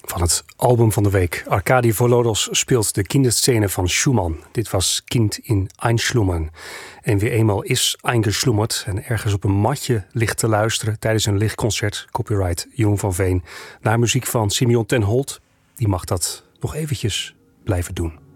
Van het album van de week. Arkadi Volodos speelt de kinderscène van Schumann. Dit was Kind in Einschlummern. En wie eenmaal is eingeschlummerd en ergens op een matje ligt te luisteren tijdens een lichtconcert, copyright Jeroen van Veen, naar muziek van Simeon ten Holt, die mag dat nog eventjes blijven doen.